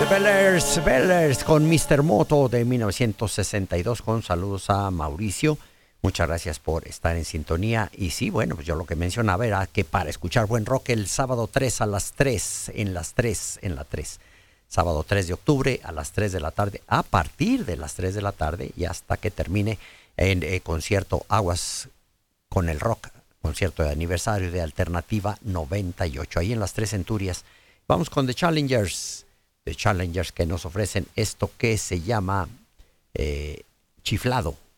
Bellers con Mr. Moto de 1962, con saludos a Mauricio. Muchas gracias por estar en sintonía. Y sí, bueno, pues yo lo que mencionaba era que para escuchar buen rock el sábado 3 a las 3, en la 3. Sábado 3 de octubre a las 3 de la tarde, a partir de las 3 de la tarde y hasta que termine en concierto Aguas con el Rock, concierto de aniversario de Alternativa 98, ahí en las 3 Centurias. Vamos con The Challengers que nos ofrecen esto que se llama Chiflado.